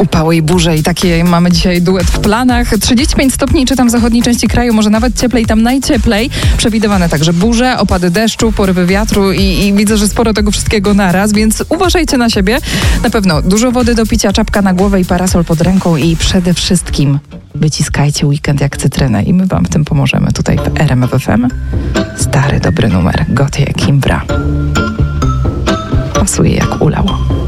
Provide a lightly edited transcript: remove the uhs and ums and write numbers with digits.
Upały i burze i takie mamy dzisiaj duet w planach. 35 stopni czy tam w zachodniej części kraju, może nawet cieplej, tam najcieplej. Przewidywane także burze, opady deszczu, porywy wiatru i widzę, że sporo tego wszystkiego naraz, więc uważajcie na siebie. Na pewno dużo wody do picia, czapka na głowę i parasol pod ręką i przede wszystkim wyciskajcie weekend jak cytrynę i my wam w tym pomożemy tutaj w RMF FM. Stary, dobry numer. Gotye Kimbra. Pasuje jak ulał.